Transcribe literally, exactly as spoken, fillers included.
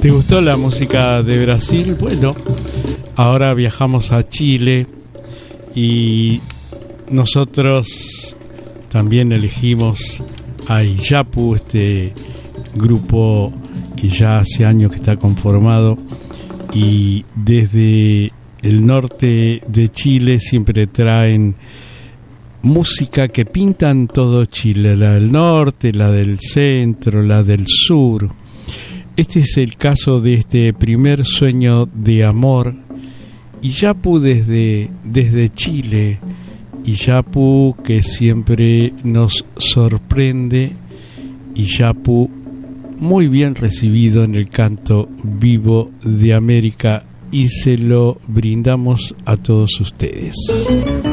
¿Te gustó la música de Brasil? Bueno, ahora viajamos a Chile y nosotros también elegimos a Iyapu, este grupo que ya hace años que está conformado, y desde el norte de Chile siempre traen música que pintan todo Chile, la del norte, la del centro, la del sur. Este es el caso de este primer sueño de amor. Iyapu desde, desde Chile, Iyapu que siempre nos sorprende, Iyapu muy bien recibido en el canto vivo de América, y se lo brindamos a todos ustedes.